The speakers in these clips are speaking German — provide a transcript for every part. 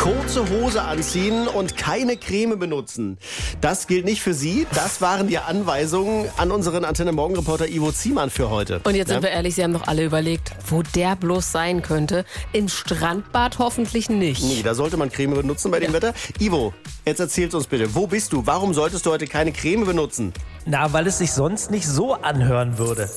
Kurze Hose anziehen und keine Creme benutzen. Das gilt nicht für Sie. Das waren die Anweisungen an unseren Antenne-Morgen-Reporter Ivo Ziemann für heute. Und jetzt sind wir ehrlich, Sie haben doch alle überlegt, wo der bloß sein könnte. Im Strandbad hoffentlich nicht. Nee, da sollte man Creme benutzen bei dem Wetter. Ivo, jetzt erzähl's uns bitte. Wo bist du? Warum solltest du heute keine Creme benutzen? Na, weil es sich sonst nicht so anhören würde.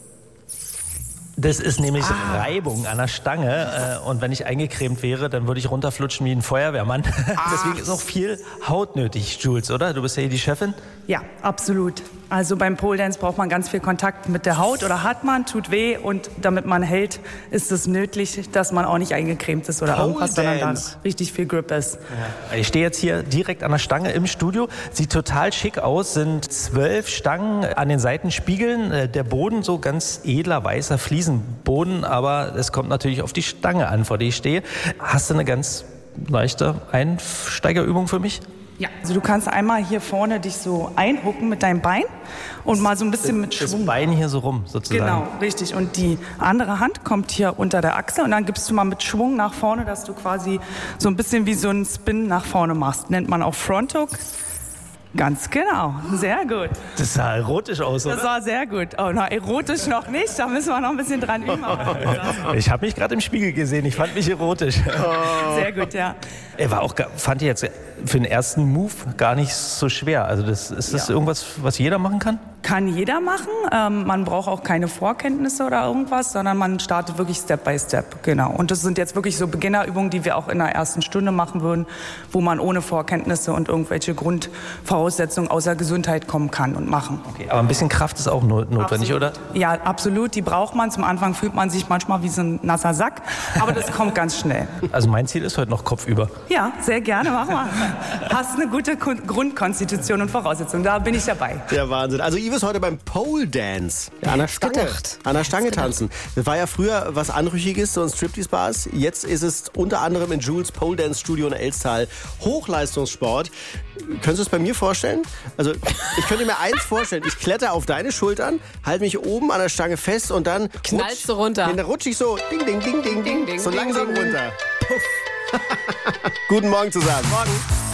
Das ist nämlich Reibung an der Stange und wenn ich eingecremt wäre, dann würde ich runterflutschen wie ein Feuerwehrmann. Deswegen ist auch viel Haut nötig, Jules, oder? Du bist ja hier die Chefin. Ja, absolut. Also beim Pole Dance braucht man ganz viel Kontakt mit der Haut oder hat man, tut weh und damit man hält, ist es nötig, dass man auch nicht eingecremt ist oder irgendwas, sondern da richtig viel Grip ist. Ja. Ich stehe jetzt hier direkt an der Stange im Studio, sieht total schick aus, sind 12 Stangen an den Seitenspiegeln, der Boden so ganz edler, weißer Fliesenboden, aber es kommt natürlich auf die Stange an, vor der ich stehe. Hast du eine ganz leichte Einsteigerübung für mich? Ja, also du kannst einmal hier vorne dich so einhucken mit deinem Bein und mal so ein bisschen mit Schwung. Das Bein hier so rum sozusagen. Genau, richtig. Und die andere Hand kommt hier unter der Achsel und dann gibst du mal mit Schwung nach vorne, dass du quasi so ein bisschen wie so einen Spin nach vorne machst. Nennt man auch Front Hook. Ganz genau, sehr gut. Das sah erotisch aus, oder? Das sah sehr gut. Oh, na, erotisch noch nicht, da müssen wir noch ein bisschen dran üben. Ich habe mich gerade im Spiegel gesehen, ich fand mich erotisch. Sehr gut, ja. Fand ich jetzt für den ersten Move gar nicht so schwer. Also ist das irgendwas, was jeder machen kann? Kann jeder machen. Man braucht auch keine Vorkenntnisse oder irgendwas, sondern man startet wirklich Step by Step. Genau. Und das sind jetzt wirklich so Beginnerübungen, die wir auch in der ersten Stunde machen würden, wo man ohne Vorkenntnisse und irgendwelche Grundvoraussetzungen außer Gesundheit kommen kann und machen. Okay, aber ein bisschen Kraft ist auch notwendig, oder? Ja, absolut. Die braucht man. Zum Anfang fühlt man sich manchmal wie so ein nasser Sack, aber das kommt ganz schnell. Also mein Ziel ist heute noch kopfüber. Ja, sehr gerne. Mach mal. Hast eine gute Grundkonstitution und Voraussetzungen. Da bin ich dabei. Der Wahnsinn. Also Ivo ist heute beim Pole Dance. Ja, an der Stange. An der Stange tanzen. Das war ja früher was Anrüchiges, so ein Striptease-Bars. Jetzt ist es unter anderem in Jules Pole Dance Studio in Elstal Hochleistungssport. Könntest du es bei mir vorstellen? Also ich könnte mir eins vorstellen. Ich kletter auf deine Schultern, halte mich oben an der Stange fest und dann knallst du runter. Dann rutsche ich so ding, ding, ding, ding, ding, so langsam runter. Puff. Guten Morgen zusammen. Morgen.